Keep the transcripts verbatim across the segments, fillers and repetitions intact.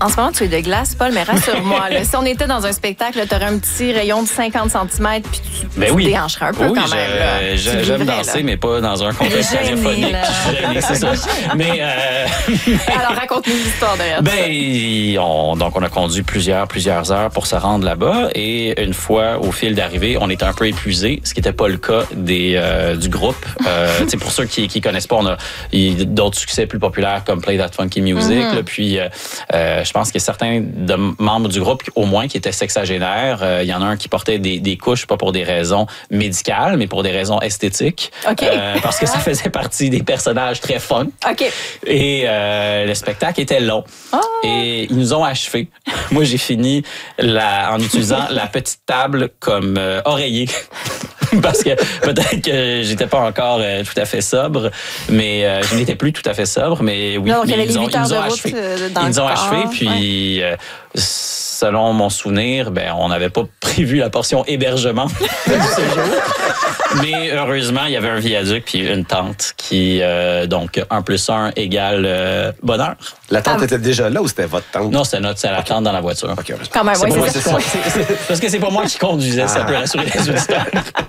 En ce moment, tu es de glace, Paul, mais rassure-moi. Là, si on était dans un spectacle, tu aurais un petit rayon de cinquante centimètres puis tu, ben tu oui. déhancherais un peu oui, quand je, même. Là. Je, j'aime vivrais, danser, là. Mais pas dans un contexte radiophonique. C'est ça. Mais euh... Alors, raconte-nous l'histoire derrière ben, on, donc, on a conduit plusieurs, plusieurs heures pour se rendre là-bas. Et une fois au fil d'arrivée, on était un peu épuisés, ce qui n'était pas le cas des, euh, du groupe. Euh, pour ceux qui ne connaissent pas, on a d'autres succès plus populaires comme Play That Funky Music. Mm-hmm. Là, puis, euh, euh, je pense qu'il y a certains de membres du groupe, au moins, qui étaient sexagénaires. Il euh, y en a un qui portait des, des couches, pas pour des raisons médicales, mais pour des raisons esthétiques. Okay. Euh, parce que ça faisait partie des personnages très fun. Okay. Et euh, le spectacle était long. Oh. Et ils nous ont achevés. Moi, j'ai fini la, en utilisant la petite table comme euh, oreiller. Parce que peut-être que j'étais pas encore euh, tout à fait sobre, mais euh, je n'étais plus tout à fait sobre, mais oui, non, mais ils, ils, ont, ils nous ont achevés. Ils nous ont achevés, puis ouais. euh, selon mon souvenir, ben on n'avait pas prévu la portion hébergement du séjour. Mais heureusement, il y avait un viaduc puis une tente qui, euh, donc, un plus un égale euh, bonheur. La tente ah, était déjà là ou c'était votre tente? Non, c'était notre, c'est la tente dans la voiture. Okay. Quand même, oui, c'est, c'est ça. C'est, c'est, parce que c'est pas moi qui conduisais, ah. Ça peut rassurer les auditeurs.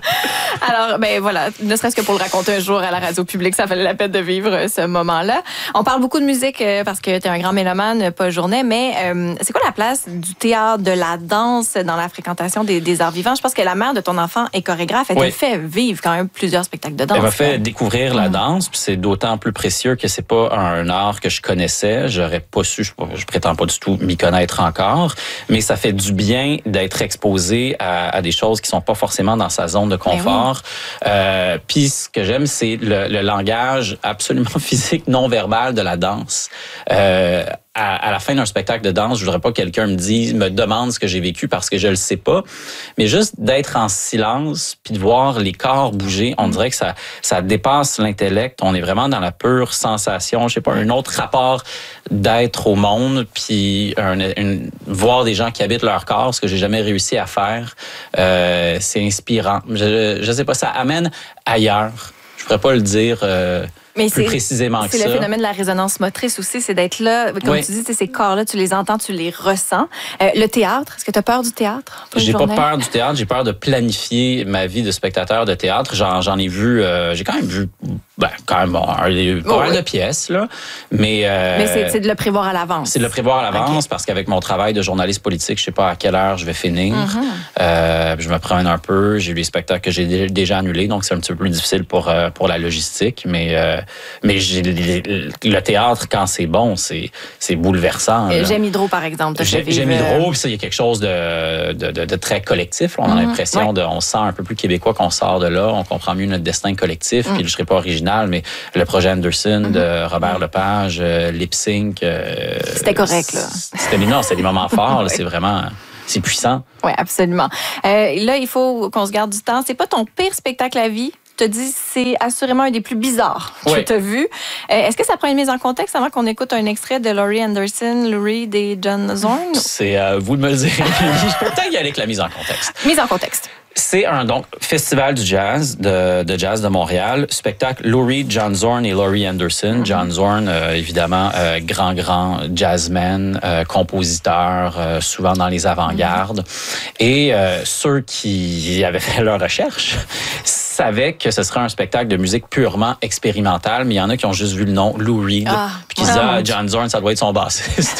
Alors, ben voilà, ne serait-ce que pour le raconter un jour à la radio publique, ça valait la peine de vivre ce moment-là. On parle beaucoup de musique euh, parce que tu es un grand mélomane, Paul Journet, mais euh, c'est quoi la place du théâtre, de la danse dans la fréquentation des, des arts vivants? Je pense que la mère de ton enfant est chorégraphe. Elle oui. te fait vivre quand même plusieurs spectacles de danse. Elle m'a fait découvrir la danse, puis c'est d'autant plus précieux que c'est pas un art que je connaissais. J'aurais pas su, je, je prétends pas du tout m'y connaître encore, mais ça fait du bien d'être exposé à, à des choses qui sont pas forcément dans sa zone de confort. Oui. Euh, puis ce que j'aime, c'est le, le langage absolument physique, non verbal de la danse. Euh, À, à la fin d'un spectacle de danse, je voudrais pas que quelqu'un me dise, me demande ce que j'ai vécu parce que je le sais pas, mais juste d'être en silence puis de voir les corps bouger, on dirait que ça ça dépasse l'intellect. On est vraiment dans la pure sensation, je sais pas, un autre rapport d'être au monde puis un, une, voir des gens qui habitent leur corps, ce que j'ai jamais réussi à faire. Euh, c'est inspirant. Je je sais pas, ça amène ailleurs. Je pourrais pas le dire. Euh, Mais plus c'est, précisément que c'est ça. C'est le phénomène de la résonance motrice aussi, c'est d'être là, comme oui. tu dis, ces corps-là, tu les entends, tu les ressens. Euh, le théâtre, est-ce que tu as peur du théâtre? J'ai pas peur du théâtre, j'ai peur de planifier ma vie de spectateur de théâtre. J'en, j'en ai vu, euh, j'ai quand même vu, ben, quand même, bon, un, pas mal oh, oui. de pièces, là. Mais, euh, Mais c'est, c'est de le prévoir à l'avance. C'est de le prévoir à l'avance okay. parce qu'avec mon travail de journaliste politique, je sais pas à quelle heure je vais finir. Mm-hmm. Euh, je me promène un peu, j'ai eu les spectacles que j'ai déjà annulés, donc c'est un petit peu plus difficile pour, euh, pour la logistique, mais, euh, mais j'ai le théâtre, quand c'est bon, c'est, c'est bouleversant. Là. J'aime Hydro, par exemple. J'ai, j'aime Hydro, puis ça, il y a quelque chose de, de, de, de très collectif. Là. On a mm-hmm. l'impression, ouais. de, on se sent un peu plus québécois qu'on sort de là. On comprend mieux notre destin collectif. Mm. Puis je ne serai pas original, mais le projet Anderson mm-hmm. de Robert Lepage, euh, Lip Sync. Euh, c'était correct, là. C'était, non, c'était des moments forts. Là, c'est vraiment... C'est puissant. Oui, absolument. Euh, là, il faut qu'on se garde du temps. C'est pas ton pire spectacle à vie. Je te dis, c'est assurément un des plus bizarres que oui. tu as vu. Euh, est-ce que ça prend une mise en contexte avant qu'on écoute un extrait de Laurie Anderson, Lou Reed et John Zorn? C'est à vous de me le dire. Je peux peut-être y aller avec la mise en contexte. Mise en contexte. C'est un donc festival du jazz de, de jazz de Montréal, spectacle Lou Reed, John Zorn et Laurie Anderson. Mm-hmm. John Zorn, euh, évidemment, euh, grand grand jazzman, euh, compositeur, euh, souvent dans les avant-gardes. Mm-hmm. Et euh, ceux qui avaient fait leur recherche savaient que ce serait un spectacle de musique purement expérimentale, mais il y en a qui ont juste vu le nom Lou Reed, ah, puis qui disaient ah, John Zorn, ça doit être son bassiste,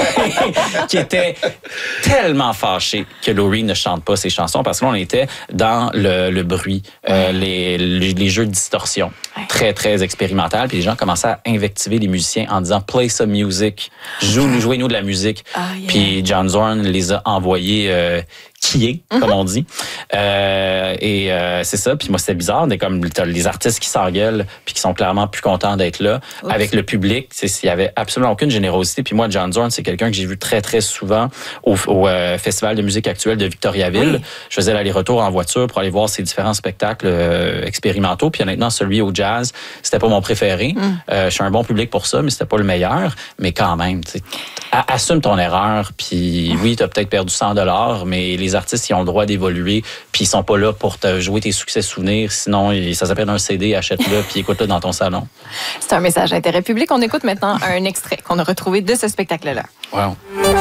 qui était tellement fâché que Lou Reed ne chante pas ses chansons parce que là on était dans le, le bruit, euh, les, les, les jeux de distorsion, ouais. très, très expérimental. Puis les gens commençaient à invectiver les musiciens en disant « Play some music, joue, jouez-nous de la musique oh, ». Yeah. Puis John Zorn les a envoyés euh, qui est, mm-hmm. comme on dit. Euh, et euh, c'est ça. Puis moi, c'était bizarre. Mais comme t'as les artistes qui s'engueulent puis qui sont clairement plus contents d'être là. Oups. Avec le public, il y avait absolument aucune générosité. Puis moi, John Zorn, c'est quelqu'un que j'ai vu très, très souvent au, au euh, Festival de musique actuelle de Victoriaville. Oui. Je faisais l'aller-retour en voiture pour aller voir ces différents spectacles euh, expérimentaux. Puis honnêtement, celui au jazz, c'était pas mon préféré. Mm. Euh, je suis un bon public pour ça, mais c'était pas le meilleur. Mais quand même, tu sais, assume ton erreur. Puis oui, t'as peut-être perdu cent dollars, mais les artistes, ils ont le droit d'évoluer, puis ils sont pas là pour te jouer tes succès souvenirs. Sinon, ça s'appelle un C D, achète-le, puis écoute-le dans ton salon. C'est un message d'intérêt public. On écoute maintenant un extrait qu'on a retrouvé de ce spectacle-là. Wow.